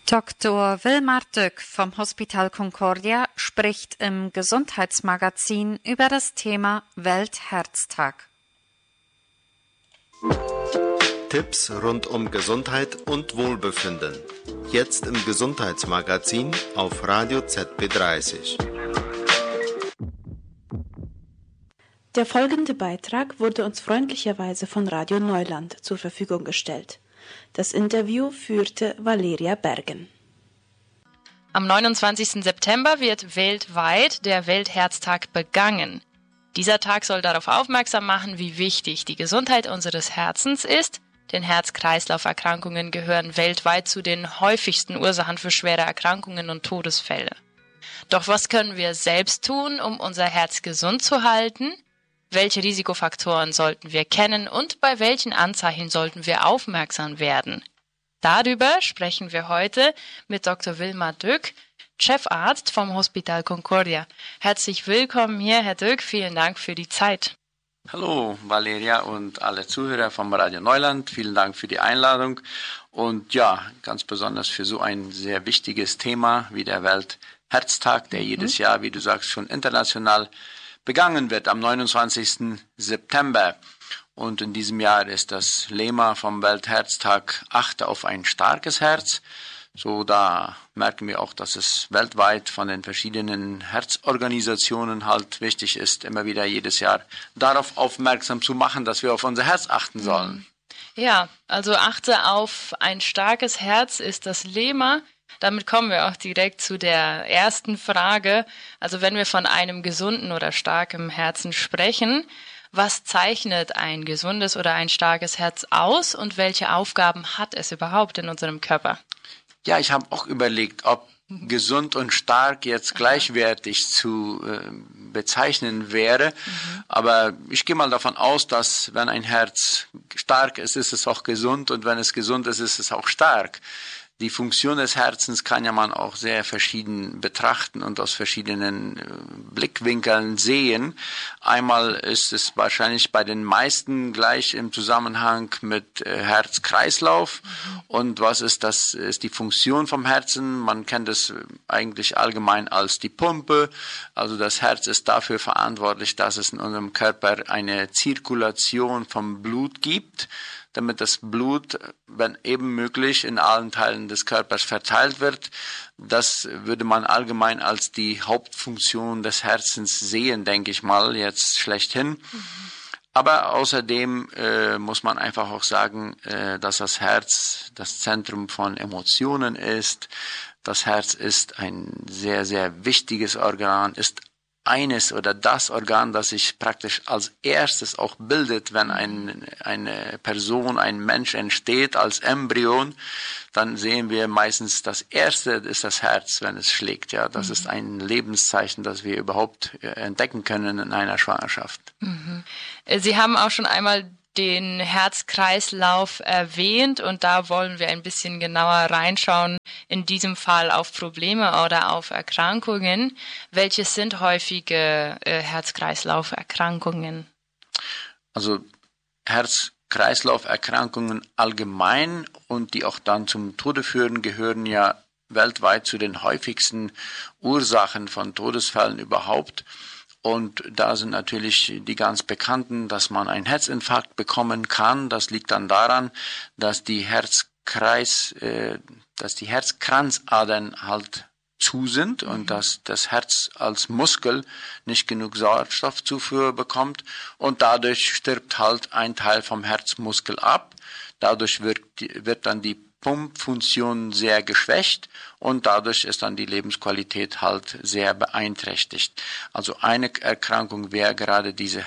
Dr. Wilmar Dück vom Hospital Concordia spricht im Gesundheitsmagazin über das Thema Weltherztag. Tipps rund um Gesundheit und Wohlbefinden. Jetzt im Gesundheitsmagazin auf Radio ZB30. Der folgende Beitrag wurde uns freundlicherweise von Radio Neuland zur Verfügung gestellt. Das Interview führte Valeria Bergen. Am 29. September wird weltweit der Weltherztag begangen. Dieser Tag soll darauf aufmerksam machen, wie wichtig die Gesundheit unseres Herzens ist, denn Herz-Kreislauf-Erkrankungen gehören weltweit zu den häufigsten Ursachen für schwere Erkrankungen und Todesfälle. Doch was können wir selbst tun, um unser Herz gesund zu halten? Welche Risikofaktoren sollten wir kennen und bei welchen Anzeichen sollten wir aufmerksam werden? Darüber sprechen wir heute mit Dr. Wilmar Dück, Chefarzt vom Hospital Concordia. Herzlich willkommen hier, Herr Dück. Vielen Dank für die Zeit. Hallo Valeria und alle Zuhörer vom Radio Neuland. Vielen Dank für die Einladung. Und ja, ganz besonders für so ein sehr wichtiges Thema wie der Weltherztag, der jedes Jahr, wie du sagst, schon international begangen wird am 29. September. Und in diesem Jahr ist das Lema vom Weltherztag Achte auf ein starkes Herz. So, da merken wir auch, dass es weltweit von den verschiedenen Herzorganisationen halt wichtig ist, immer wieder jedes Jahr darauf aufmerksam zu machen, dass wir auf unser Herz achten sollen. Ja, also achte auf ein starkes Herz ist das Lema. Damit kommen wir auch direkt zu der ersten Frage. Also wenn wir von einem gesunden oder starken Herzen sprechen, was zeichnet ein gesundes oder ein starkes Herz aus und welche Aufgaben hat es überhaupt in unserem Körper? Ja, ich habe auch überlegt, ob gesund und stark jetzt gleichwertig zu bezeichnen wäre. Aber ich gehe mal davon aus, dass wenn ein Herz stark ist, ist es auch gesund und wenn es gesund ist, ist es auch stark. Die Funktion des Herzens kann ja man auch sehr verschieden betrachten und aus verschiedenen Blickwinkeln sehen. Einmal ist es wahrscheinlich bei den meisten gleich im Zusammenhang mit Herz-Kreislauf. Und was ist das? Ist die Funktion vom Herzen? Man kennt es eigentlich allgemein als die Pumpe. Also das Herz ist dafür verantwortlich, dass es in unserem Körper eine Zirkulation vom Blut gibt, damit das Blut, wenn eben möglich, in allen Teilen des Körpers verteilt wird. Das würde man allgemein als die Hauptfunktion des Herzens sehen, denke ich mal, jetzt schlechthin. Aber außerdem muss man einfach auch sagen, dass das Herz das Zentrum von Emotionen ist. Das Herz ist ein sehr, sehr wichtiges Organ, ist eines oder das Organ, das sich praktisch als erstes auch bildet, wenn eine Person, ein Mensch entsteht als Embryon, dann sehen wir meistens, das erste ist das Herz, wenn es schlägt. Ja, das ist ein Lebenszeichen, das wir überhaupt entdecken können in einer Schwangerschaft. Sie haben auch schon einmal den Herz-Kreislauf erwähnt und da wollen wir ein bisschen genauer reinschauen, in diesem Fall auf Probleme oder auf Erkrankungen. Welche sind häufige Herz-Kreislauf-Erkrankungen? Also Herz-Kreislauf-Erkrankungen allgemein und die auch dann zum Tode führen, gehören ja weltweit zu den häufigsten Ursachen von Todesfällen überhaupt. Und da sind natürlich die ganz bekannten, dass man einen Herzinfarkt bekommen kann. Das liegt dann daran, dass die Herzkranzadern halt zu sind und dass das Herz als Muskel nicht genug Sauerstoffzufuhr bekommt und dadurch stirbt halt ein Teil vom Herzmuskel ab. Dadurch wird dann die Pumpfunktion sehr geschwächt und dadurch ist dann die Lebensqualität halt sehr beeinträchtigt. Also eine Erkrankung wäre gerade diese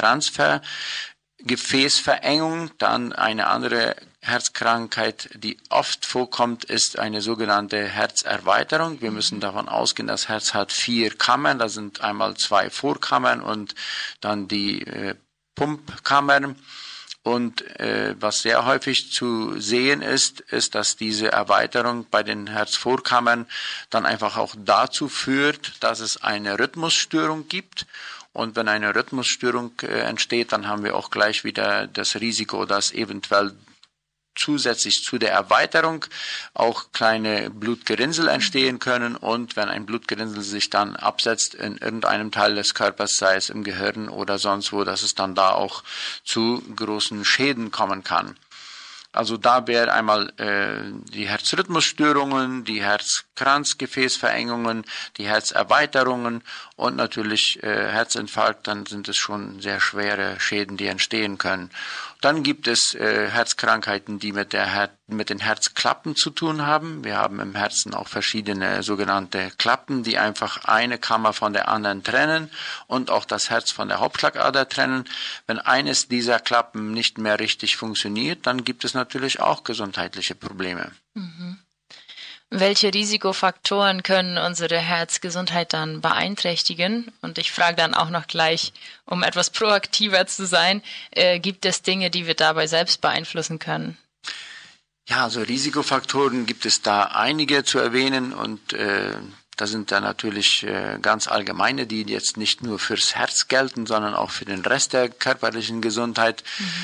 Herzkranzgefäßverengung. Dann eine andere Herzkrankheit, die oft vorkommt, ist eine sogenannte Herzerweiterung. Wir müssen davon ausgehen, das Herz hat 4 Kammern. Da sind einmal 2 Vorkammern und dann die Pumpkammern. Und was sehr häufig zu sehen ist, dass diese Erweiterung bei den Herzvorkammern dann einfach auch dazu führt, dass es eine Rhythmusstörung gibt. Und wenn eine Rhythmusstörung entsteht, dann haben wir auch gleich wieder das Risiko, dass eventuell zusätzlich zu der Erweiterung auch kleine Blutgerinnsel entstehen können, und wenn ein Blutgerinnsel sich dann absetzt in irgendeinem Teil des Körpers, sei es im Gehirn oder sonst wo, dass es dann da auch zu großen Schäden kommen kann. Also da wäre einmal die Herzrhythmusstörungen, die Herzkranzgefäßverengungen, die Herzerweiterungen und natürlich Herzinfarkt, dann sind es schon sehr schwere Schäden, die entstehen können. Dann gibt es Herzkrankheiten, die mit den Herzklappen zu tun haben. Wir haben im Herzen auch verschiedene sogenannte Klappen, die einfach eine Kammer von der anderen trennen und auch das Herz von der Hauptschlagader trennen. Wenn eines dieser Klappen nicht mehr richtig funktioniert, dann gibt es natürlich auch gesundheitliche Probleme. Mhm. Welche Risikofaktoren können unsere Herzgesundheit dann beeinträchtigen? Und ich frage dann auch noch gleich, um etwas proaktiver zu sein, gibt es Dinge, die wir dabei selbst beeinflussen können? Ja, also Risikofaktoren gibt es da einige zu erwähnen, und da sind da natürlich ganz allgemeine, die jetzt nicht nur fürs Herz gelten, sondern auch für den Rest der körperlichen Gesundheit.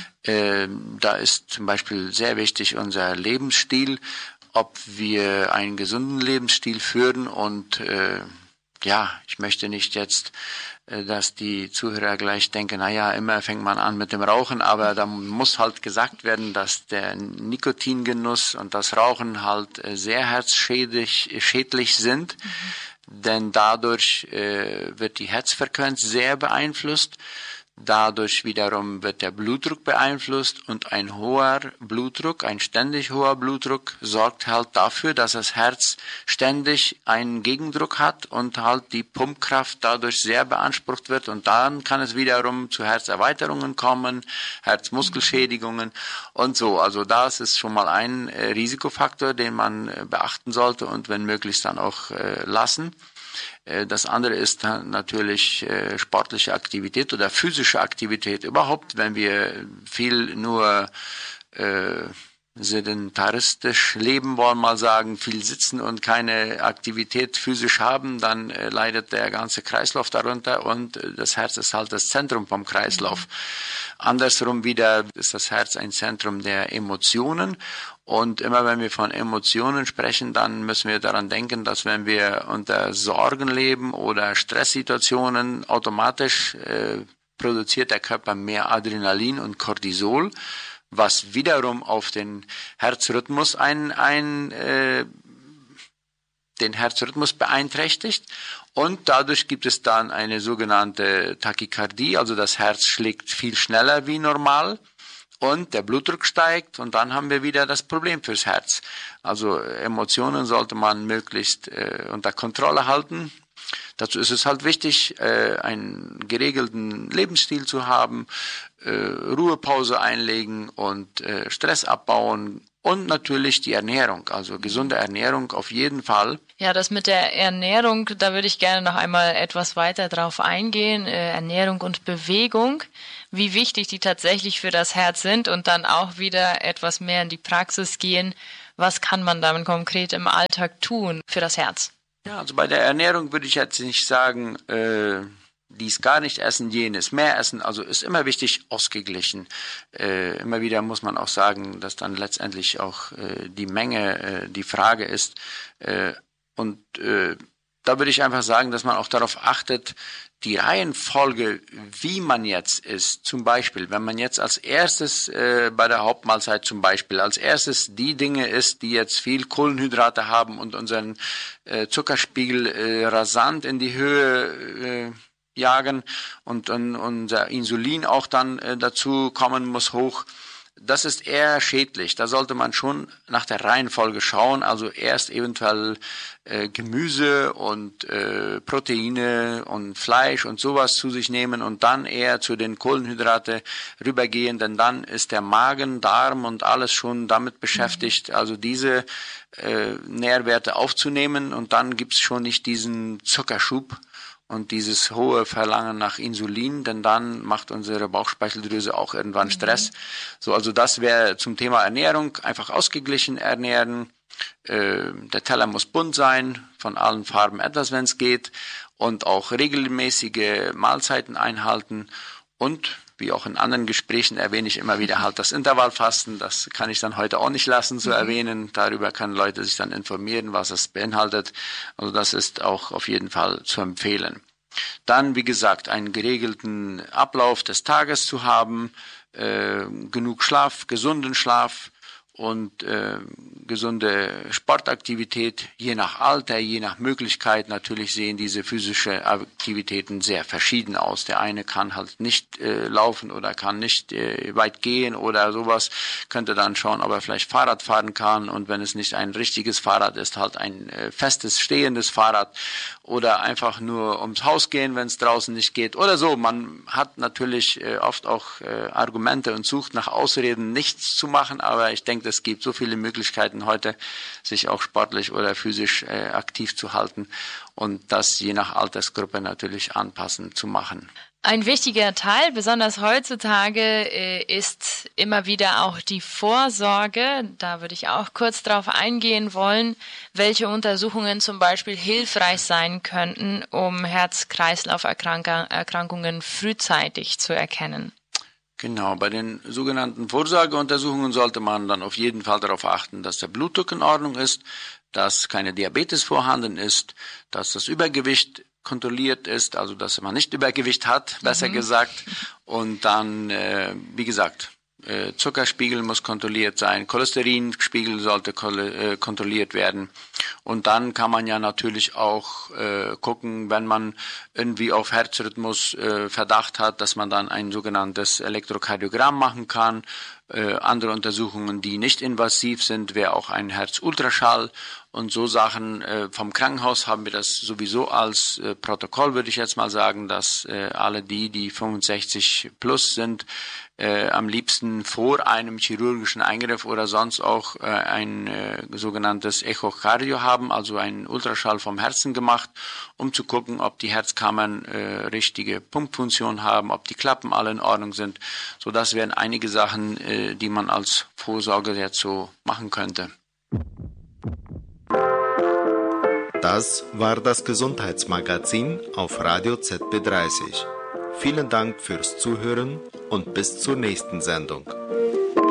Da ist zum Beispiel sehr wichtig unser Lebensstil, ob wir einen gesunden Lebensstil führen, und ich möchte nicht jetzt, dass die Zuhörer gleich denken, immer fängt man an mit dem Rauchen, aber da muss halt gesagt werden, dass der Nikotingenuss und das Rauchen halt sehr herzschädlich sind, denn dadurch wird die Herzfrequenz sehr beeinflusst. Dadurch wiederum wird der Blutdruck beeinflusst, und ein ständig hoher Blutdruck sorgt halt dafür, dass das Herz ständig einen Gegendruck hat und halt die Pumpkraft dadurch sehr beansprucht wird, und dann kann es wiederum zu Herzerweiterungen kommen, Herzmuskelschädigungen und so. Also das ist schon mal ein Risikofaktor, den man beachten sollte und wenn möglich dann auch lassen. Das andere ist dann natürlich sportliche Aktivität oder physische Aktivität überhaupt. Wenn wir viel nur sedentaristisch leben, wollen wir mal sagen, viel sitzen und keine Aktivität physisch haben, dann leidet der ganze Kreislauf darunter, und das Herz ist halt das Zentrum vom Kreislauf. Andersrum wieder ist das Herz ein Zentrum der Emotionen. Und immer wenn wir von Emotionen sprechen, dann müssen wir daran denken, dass wenn wir unter Sorgen leben oder Stresssituationen, automatisch produziert der Körper mehr Adrenalin und Cortisol, was wiederum auf den Herzrhythmus den Herzrhythmus beeinträchtigt, und dadurch gibt es dann eine sogenannte Tachykardie, also das Herz schlägt viel schneller wie normal. Und der Blutdruck steigt, und dann haben wir wieder das Problem fürs Herz. Also Emotionen sollte man möglichst unter Kontrolle halten. Dazu ist es halt wichtig, einen geregelten Lebensstil zu haben, Ruhepause einlegen und Stress abbauen. Und natürlich die Ernährung, also gesunde Ernährung auf jeden Fall. Ja, das mit der Ernährung, da würde ich gerne noch einmal etwas weiter drauf eingehen. Ernährung und Bewegung, wie wichtig die tatsächlich für das Herz sind, und dann auch wieder etwas mehr in die Praxis gehen. Was kann man damit konkret im Alltag tun für das Herz? Ja, also bei der Ernährung würde ich jetzt nicht sagen, dies gar nicht essen, jenes mehr essen. Also ist immer wichtig, ausgeglichen. Immer wieder muss man auch sagen, dass dann letztendlich auch die Menge die Frage ist. Und da würde ich einfach sagen, dass man auch darauf achtet, die Reihenfolge, wie man jetzt isst. Zum Beispiel, wenn man jetzt als erstes bei der Hauptmahlzeit zum Beispiel als erstes die Dinge isst, die jetzt viel Kohlenhydrate haben und unseren Zuckerspiegel rasant in die Höhe jagen und unser Insulin auch dann dazu kommen muss hoch. Das ist eher schädlich. Da sollte man schon nach der Reihenfolge schauen. Also erst eventuell Gemüse und Proteine und Fleisch und sowas zu sich nehmen und dann eher zu den Kohlenhydrate rübergehen, denn dann ist der Magen, Darm und alles schon damit beschäftigt, also diese Nährwerte aufzunehmen, und dann gibt's schon nicht diesen Zuckerschub und dieses hohe Verlangen nach Insulin, denn dann macht unsere Bauchspeicheldrüse auch irgendwann Stress. So, also das wäre zum Thema Ernährung, einfach ausgeglichen ernähren. Der Teller muss bunt sein, von allen Farben etwas, wenn es geht, und auch regelmäßige Mahlzeiten einhalten. Und wie auch in anderen Gesprächen erwähne ich immer wieder halt das Intervallfasten. Das kann ich dann heute auch nicht lassen zu erwähnen. Darüber können Leute sich dann informieren, was es beinhaltet. Also das ist auch auf jeden Fall zu empfehlen. Dann, wie gesagt, einen geregelten Ablauf des Tages zu haben, genug Schlaf, gesunden Schlaf und gesunde Sportaktivität, je nach Alter, je nach Möglichkeit. Natürlich sehen diese physische Aktivitäten sehr verschieden aus. Der eine kann halt nicht laufen oder kann nicht weit gehen oder sowas, könnte dann schauen, ob er vielleicht Fahrrad fahren kann, und wenn es nicht ein richtiges Fahrrad ist, halt ein festes, stehendes Fahrrad, oder einfach nur ums Haus gehen, wenn es draußen nicht geht oder so. Man hat natürlich oft auch Argumente und sucht nach Ausreden, nichts zu machen, aber ich denke, es gibt so viele Möglichkeiten heute, sich auch sportlich oder physisch aktiv zu halten und das je nach Altersgruppe natürlich anpassend zu machen. Ein wichtiger Teil, besonders heutzutage, ist immer wieder auch die Vorsorge. Da würde ich auch kurz drauf eingehen wollen, welche Untersuchungen zum Beispiel hilfreich sein könnten, um Herz-Kreislauf-Erkrankungen frühzeitig zu erkennen. Genau, bei den sogenannten Vorsorgeuntersuchungen sollte man dann auf jeden Fall darauf achten, dass der Blutdruck in Ordnung ist, dass keine Diabetes vorhanden ist, dass das Übergewicht kontrolliert ist, also dass man nicht Übergewicht hat, besser gesagt. Und dann, wie gesagt, Zuckerspiegel muss kontrolliert sein, Cholesterinspiegel sollte kontrolliert werden. Und dann kann man ja natürlich auch gucken, wenn man irgendwie auf Herzrhythmus Verdacht hat, dass man dann ein sogenanntes Elektrokardiogramm machen kann. Andere Untersuchungen, die nicht invasiv sind, wäre auch ein Herzultraschall. Und so Sachen vom Krankenhaus haben wir das sowieso als Protokoll, würde ich jetzt mal sagen, dass alle die 65 plus sind, am liebsten vor einem chirurgischen Eingriff oder sonst auch ein sogenanntes Echokardio haben, also einen Ultraschall vom Herzen gemacht, um zu gucken, ob die Herzkammern richtige Pumpfunktion haben, ob die Klappen alle in Ordnung sind. So, das wären einige Sachen, die man als Vorsorge jetzt so machen könnte. Das war das Gesundheitsmagazin auf Radio ZB30. Vielen Dank fürs Zuhören und bis zur nächsten Sendung.